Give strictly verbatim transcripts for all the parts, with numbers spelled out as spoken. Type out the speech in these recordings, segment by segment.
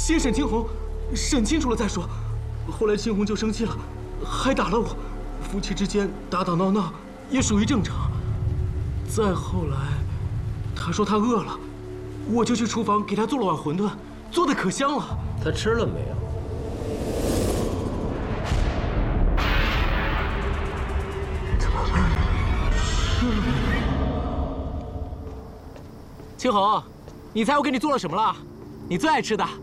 先审青红，审清楚了再说。后来青红就生气了，还打了我。夫妻之间打打闹闹也属于正常。再后来，他说他饿了，我就去厨房给他做了碗馄饨，做的可香了。 他吃了没有？ 吃了。青红，你猜我给你做了什么了？你最爱吃的。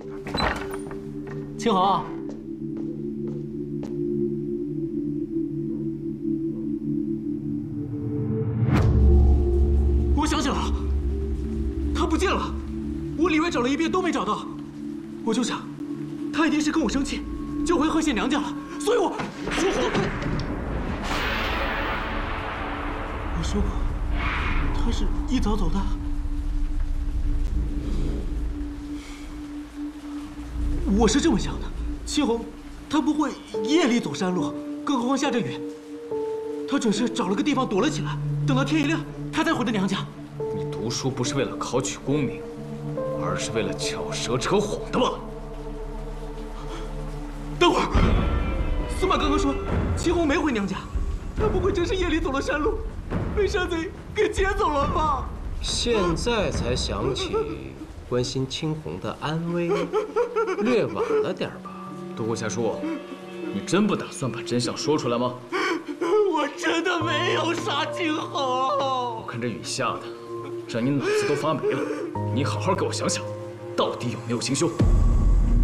青红。 我想起来了，他不见了，我里外找了一遍都没找到，我就想，他一定是跟我生气，就回贺县娘家了，所以我说谎。我说过，他是一早走的。我是这么想的，青红，他不会夜里走山路，更何况下着雨，他准是找了个地方躲了起来，等到天一亮。 他才回的娘家。 你读书不是为了考取功名，而是为了巧舌扯谎的吧？ 等会儿，司马刚刚说秦红没回娘家，他不会真是夜里走了山路，被山贼给劫走了吧？ 现在才想起关心青红的安危，略晚了点吧？独孤家叔，你真不打算把真相说出来吗？ 我真的没有杀青红。 我看这雨下的，让你脑子都发霉了。你好好给我想想，到底有没有行凶？